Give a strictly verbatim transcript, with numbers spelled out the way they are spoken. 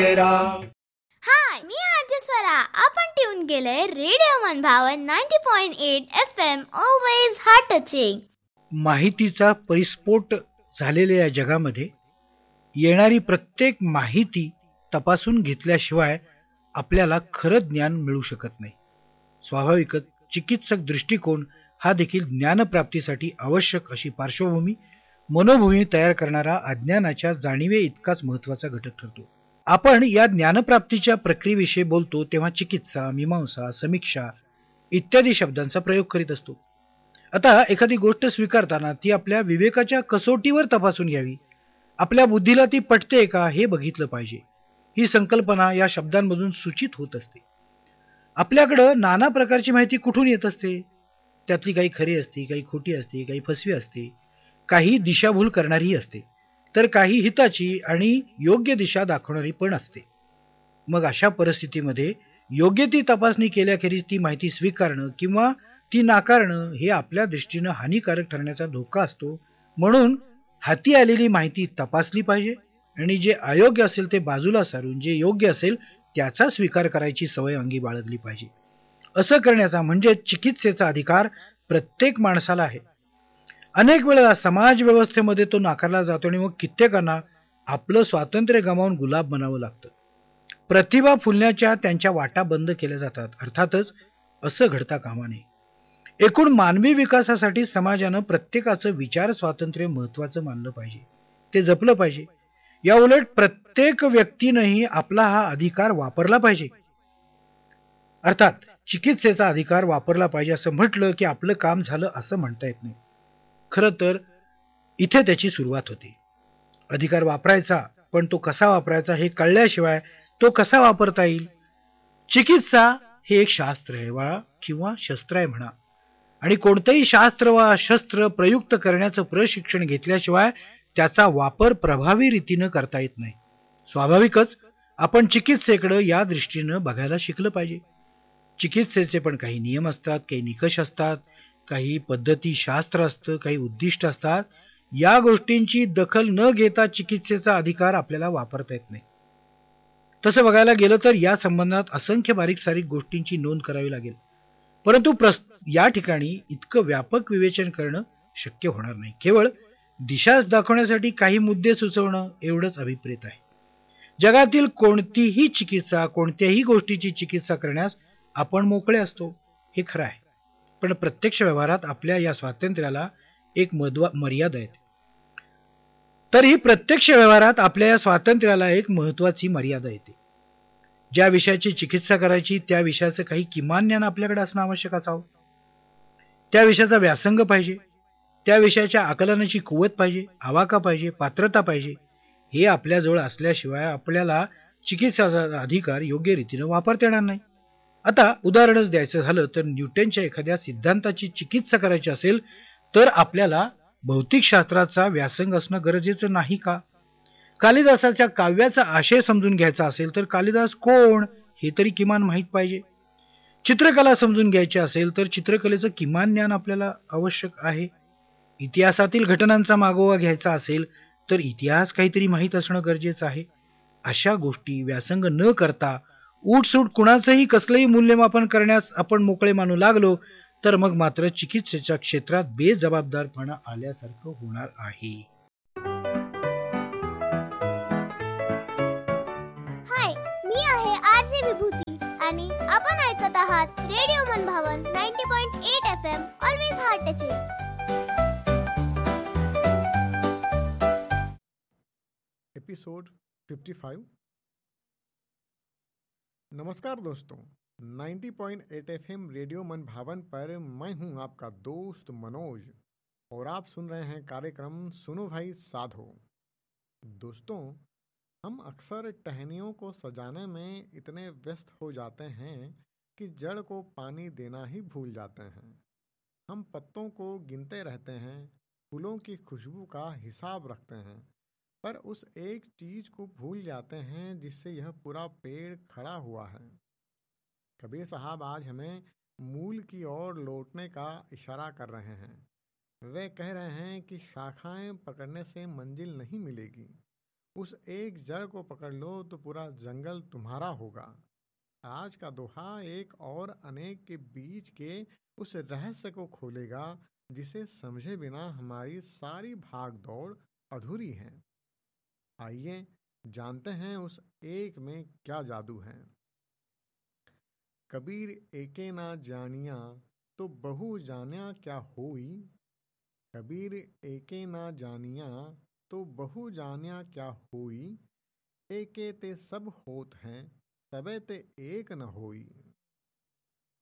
मेरा. हाय, मी आरजे स्वरा. आपण ट्यून केलंय रेडिओ मनभावन ninety point eight F M. Always heart touching. माहितीचा परिस्फोट झालेल्या या जगामध्ये येणारी प्रत्येक माहिती तपासून घेतल्याशिवाय आपल्याला खरं ज्ञान मिळू शकत नाही. स्वाभाविकच चिकित्सक दृष्टिकोन हा देखील ज्ञानप्राप्तीसाठी आवश्यक अशी पार्श्वभूमी, मनोभूमी तयार करणारा अज्ञानाच्या जाणीवे इतकाच महत्त्वाचा घटक ठरतो. आपण या ज्ञानप्राप्तीच्या प्रक्रियेविषयी बोलतो तेव्हा चिकित्सा, मीमांसा, समीक्षा इत्यादी शब्दांचा प्रयोग करीत असतो. आता एखादी गोष्ट स्वीकारताना ती आपल्या विवेकाच्या कसोटीवर तपासून घ्यावी. आपल्या बुद्धीला ती पटते का हे बघितलं पाहिजे. ही संकल्पना या शब्दांमधून सूचित होत असते. आपल्याकडं नाना प्रकारची माहिती कुठून येत असते. त्यातली काही खरी असते, काही खोटी असते, काही फसवी असते, काही दिशाभूल करणारी असते, तर काही हिताची आणि योग्य दिशा दाखवणारी पण असते. मग अशा परिस्थितीमध्ये योग्य ती तपासणी केल्याखेरीज ती माहिती स्वीकारणं किंवा ती नाकारणं हे आपल्या दृष्टीनं हानिकारक ठरण्याचा धोका असतो. म्हणून हाती आलेली माहिती तपासली पाहिजे आणि जे अयोग्य असेल ते बाजूला सारून जे योग्य असेल त्याचा स्वीकार करायची सवय अंगी बाळगली पाहिजे. असं करण्याचा म्हणजे चिकित्सेचा अधिकार प्रत्येक माणसाला आहे. अनेक वेळा समाज व्यवस्थेमध्ये तो नाकारला जातो आणि मग कित्येकांना आपलं स्वातंत्र्य गमावून गुलाब बनावं लागतं. प्रतिभा फुलण्याच्या त्यांच्या वाटा बंद केल्या जातात. अर्थातच असं घडता कामा नये. एकूण मानवी विकासासाठी समाजानं प्रत्येकाचं विचार स्वातंत्र्य महत्वाचं मानलं पाहिजे, ते जपलं पाहिजे. या उलट प्रत्येक व्यक्तीनंही आपला हा अधिकार वापरला पाहिजे. अर्थात चिकित्सेचा अधिकार वापरला पाहिजे असं म्हटलं की आपलं काम झालं असं म्हणता येत नाही. खरं तर इथे त्याची सुरुवात होते. अधिकार वापरायचा, पण तो कसा वापरायचा हे कळल्याशिवाय तो कसा वापरता येईल. चिकित्सा हे एक शास्त्र आहे वा किंवा शस्त्र आहे म्हणा, आणि कोणतंही शास्त्र वा शस्त्र प्रयुक्त करण्याचं प्रशिक्षण घेतल्याशिवाय त्याचा वापर प्रभावी रीतीनं करता येत नाही. स्वाभाविकच आपण चिकित्सेकडं या दृष्टीनं बघायला शिकलं पाहिजे. चिकित्सेचे पण काही नियम असतात, काही निकष असतात, काही पद्धती शास्त्र असतं, काही उद्दिष्ट असतात. या गोष्टींची दखल न घेता चिकित्सेचा अधिकार आपल्याला वापरता येत नाही. तसं बघायला गेलं तर या संबंधात असंख्य बारीक सारीक गोष्टींची नोंद करावी लागेल. परंतु प्रस या ठिकाणी इतकं व्यापक विवेचन करणं शक्य होणार नाही. केवळ दिशा दाखवण्यासाठी काही मुद्दे सुचवणं एवढंच अभिप्रेत आहे. जगातील कोणतीही चिकित्सा, कोणत्याही गोष्टीची चिकित्सा करण्यास आपण मोकळे असतो, हे खरं आहे. पण प्रत्यक्ष व्यवहारात आपल्या या स्वातंत्र्याला एक मधवा मर्यादा आहे. तर ही प्रत्यक्ष व्यवहारात आपल्या या स्वातंत्र्याला एक महत्वाची मर्यादा येते. ज्या विषयाची चिकित्सा करायची त्या विषयाचं काही किमान ज्ञान आपल्याकडे असणं आवश्यक असावं. त्या विषयाचा व्यासंग पाहिजे, त्या विषयाच्या आकलनाची कुवत पाहिजे, आवाका पाहिजे, पात्रता पाहिजे. हे आपल्याजवळ असल्याशिवाय आपल्याला चिकित्साचा अधिकार योग्य रीतीनं वापरता येणार नाही. आता उदाहरणच द्यायचं झालं तर न्यूटनच्या एखाद्या सिद्धांताची चिकित्सा करायची असेल तर आपल्याला भौतिकशास्त्राचा व्यासंग असणं गरजेचं नाही का? कालिदासाच्या काव्याचा आशय समजून घ्यायचा असेल तर कालिदास कोण हे तरी किमान माहीत पाहिजे. चित्रकला समजून घ्यायची असेल तर चित्रकलेचं किमान ज्ञान आपल्याला आवश्यक आहे. इतिहासातील घटनांचा मागोवा घ्यायचा असेल तर इतिहास काहीतरी माहीत असणं गरजेचं आहे. अशा गोष्टी व्यासंग न करता उठसूट कुणाचंही कसलंही मूल्यमापन करण्यास आपण मोकळे मानू लागलो तर मग मात्र चिकित्सेच्या क्षेत्रात बेजबाबदारपणा आल्यासारखं होणार आहे. हाय, मी आहे आरजे विभूती आणि आपण ऐकत आहात रेडिओ मनभावन ninety point eight F M. Always heart touching. Episode पचपन. नमस्कार दोस्तों, ninety point eight F M radio मन भावन पर मैं हूं आपका दोस्त मनोज और आप सुन रहे हैं कार्यक्रम सुनो भाई साधो. दोस्तों, हम अक्सर टहनियों को सजाने में इतने व्यस्त हो जाते हैं कि जड़ को पानी देना ही भूल जाते हैं. हम पत्तों को गिनते रहते हैं, फूलों की खुशबू का हिसाब रखते हैं, पर उस एक चीज को भूल जाते हैं जिससे यह पूरा पेड़ खड़ा हुआ है. कबीर साहब आज हमें मूल की ओर लौटने का इशारा कर रहे हैं. वे कह रहे हैं कि शाखाएं पकड़ने से मंजिल नहीं मिलेगी, उस एक जड़ को पकड़ लो तो पूरा जंगल तुम्हारा होगा। आज का दोहा एक और अनेक के बीच के उस रहस्य को खोलेगा जिसे समझे बिना हमारी सारी भाग दौड़ अधूरी है। आइए जानते हैं उस एक में क्या जादू है। कबीर एके ना जानिया तो बहु जानिया क्या होई। कबीर एके ना जानिया तो बहु जानिया क्या होई। एके ते सब होत हैं सबे ते एक न होई।